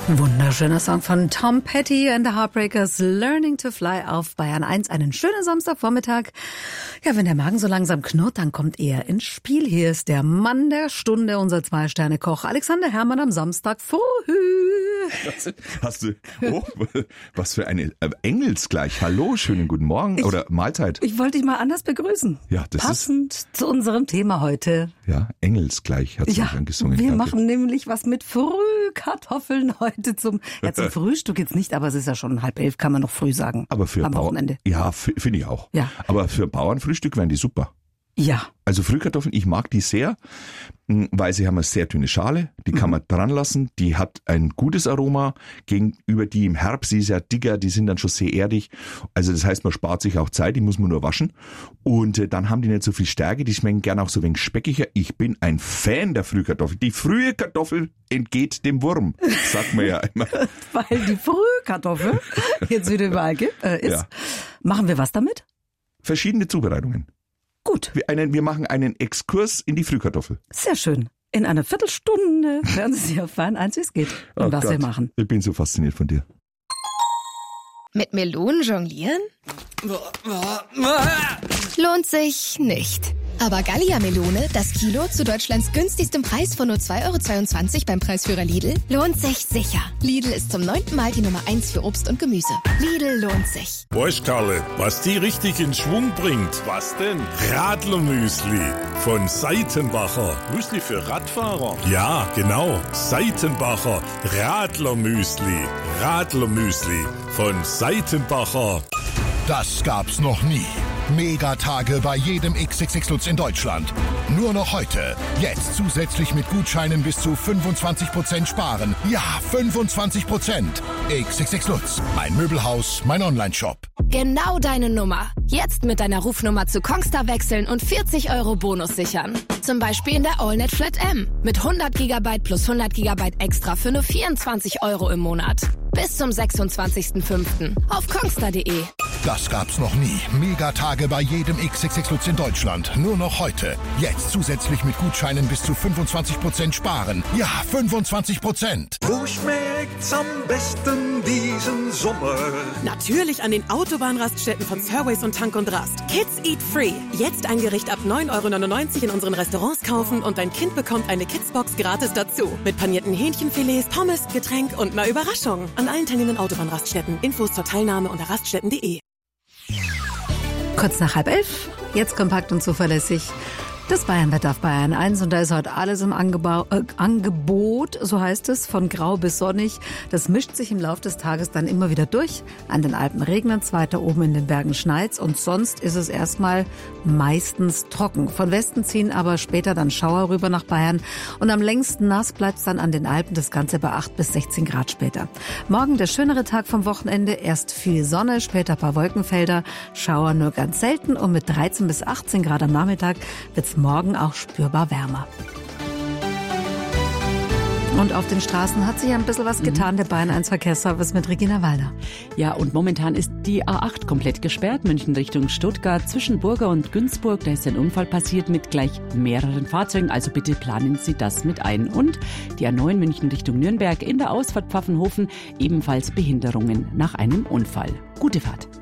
Wunderschöner Song von Tom Petty and the Heartbreakers, Learning to Fly auf Bayern 1. Einen schönen Samstagvormittag. Ja, wenn der Magen so langsam knurrt, dann kommt er ins Spiel. Hier ist der Mann der Stunde, unser 2-Sterne-Koch Alexander Herrmann am Samstag früh. Hast du, oh, was für eine Engelsgleich. Hallo, schönen guten Morgen oder Mahlzeit. Ich wollte dich mal anders begrüßen. Ja, das Passend zu unserem Thema heute. Ja, Engelsgleich hat sie dann gesungen. Wir machen nämlich was mit Frühkartoffeln heute zum Frühstück jetzt nicht, aber es ist ja schon 10:30, kann man noch früh sagen. Aber für am Wochenende. Ja, finde ich auch. Ja. Aber für Bauernfrühstück wären die super. Ja. Also Frühkartoffeln, ich mag die sehr, weil sie haben eine sehr dünne Schale, die kann man dran lassen, die hat ein gutes Aroma gegenüber die im Herbst, die ist ja dicker, die sind dann schon sehr erdig, also das heißt, man spart sich auch Zeit, die muss man nur waschen und dann haben die nicht so viel Stärke, die schmecken gerne auch so ein wenig speckiger. Ich bin ein Fan der Frühkartoffel. Die frühe Kartoffel entgeht dem Wurm, sagt man ja immer. Weil die Frühkartoffel jetzt wieder überall ist. Ja. Machen wir was damit? Verschiedene Zubereitungen. Gut. Wir machen einen Exkurs in die Frühkartoffel. Sehr schön. In einer Viertelstunde hören Sie sich auf Bayern 1, wie es geht und was wir machen. Ich bin so fasziniert von dir. Mit Melonen jonglieren? Lohnt sich nicht. Aber Gallia-Melone, das Kilo zu Deutschlands günstigstem Preis von nur 2,22 € beim Preisführer Lidl, lohnt sich sicher. Lidl ist zum 9. Mal die Nummer 1 für Obst und Gemüse. Lidl lohnt sich. Weißt Karle, was die richtig in Schwung bringt? Was denn? Radlermüsli von Seitenbacher. Müsli für Radfahrer? Ja, genau. Seitenbacher Radlermüsli. Radlermüsli von Seitenbacher. Das gab's noch nie. Megatage bei jedem XXX Lutz in Deutschland. Nur noch heute. Jetzt zusätzlich mit Gutscheinen bis zu 25% sparen. Ja, 25%. XXX Lutz. Mein Möbelhaus, mein Onlineshop. Genau deine Nummer. Jetzt mit deiner Rufnummer zu Kongstar wechseln und 40 € Bonus sichern. Zum Beispiel in der AllNet Flat M. Mit 100 GB plus 100 GB extra für nur 24 € im Monat. Bis zum 26.05. auf kongstar.de. Das gab's noch nie. Megatage bei jedem XXX Lutz in Deutschland. Nur noch heute. Jetzt zusätzlich mit Gutscheinen bis zu 25% sparen. Ja, 25%. Wo schmeckt's am besten diesen Sommer? Natürlich an den Autobahnraststätten von Surways und Tank und Rast. Kids Eat Free. Jetzt ein Gericht ab 9,99 € in unseren Restaurants kaufen und dein Kind bekommt eine Kidsbox gratis dazu. Mit panierten Hähnchenfilets, Pommes, Getränk und einer Überraschung. An allen teilnehmenden Autobahnraststätten. Infos zur Teilnahme unter raststätten.de. Kurz nach 10:30, jetzt kompakt und zuverlässig. Das Bayernwetter auf Bayern 1 und da ist heute alles im Angebot, so heißt es, von grau bis sonnig. Das mischt sich im Laufe des Tages dann immer wieder durch. An den Alpen regnet's, weiter oben in den Bergen schneit's und sonst ist es erstmal meistens trocken. Von Westen ziehen aber später dann Schauer rüber nach Bayern und am längsten nass bleibt's dann an den Alpen, das Ganze bei 8 bis 16 Grad später. Morgen der schönere Tag vom Wochenende, erst viel Sonne, später ein paar Wolkenfelder, Schauer nur ganz selten und mit 13 bis 18 Grad am Nachmittag wird's morgen auch spürbar wärmer. Und auf den Straßen hat sich ja ein bisschen was getan, der Bayern 1 Verkehrsservice mit Regina Walder. Ja, und momentan ist die A8 komplett gesperrt, München Richtung Stuttgart, zwischen Burger und Günzburg. Da ist ein Unfall passiert mit gleich mehreren Fahrzeugen, also bitte planen Sie das mit ein. Und die A9 München Richtung Nürnberg in der Ausfahrt Pfaffenhofen, ebenfalls Behinderungen nach einem Unfall. Gute Fahrt.